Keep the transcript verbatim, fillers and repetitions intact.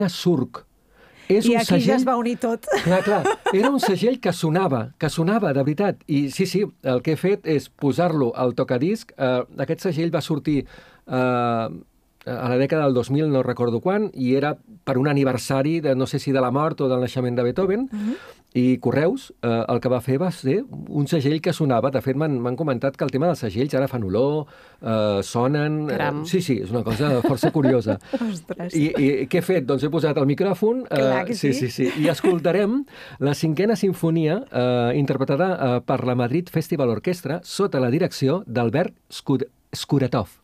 Surc. És I un aquí segell... ja es va unir tot. Clar, clar, era un segell que sonava, que sonava, de veritat. I sí, sí, el que he fet és posar-lo al tocadisc. Uh, aquest segell va sortir uh, a la dècada del dos mil, no recordo quan, i era per un aniversari, de no sé si de la mort o del naixement de Beethoven, uh-huh. I Correus eh, el que va fer va ser un segell que sonava. De fet, m'han comentat que el tema dels segells ara fan olor, eh, sonen... Eh, sí, sí, és una cosa força curiosa. Ostres. I, I què he fet? Doncs he posat el micròfon. Eh, Clar que sí. Sí, sí, sí. I escoltarem la cinquena sinfonia eh, interpretada eh, per la Madrid Festival Orquestra sota la direcció d'Albert Skuratov.